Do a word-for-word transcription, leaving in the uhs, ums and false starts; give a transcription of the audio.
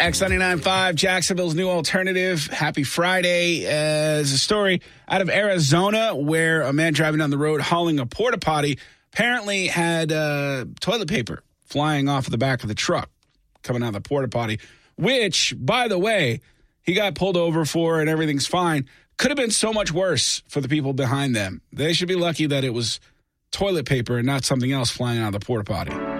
X ninety-nine point five, Jacksonville's new alternative. Happy Friday. Uh, there's a story out of Arizona where a man driving down the road hauling a porta potty apparently had uh, toilet paper flying off the back of the truck coming out of the porta potty, which, by the way, he got pulled over for and everything's fine. Could have been so much worse for the people behind them. They should be lucky that it was toilet paper and not something else flying out of the porta potty.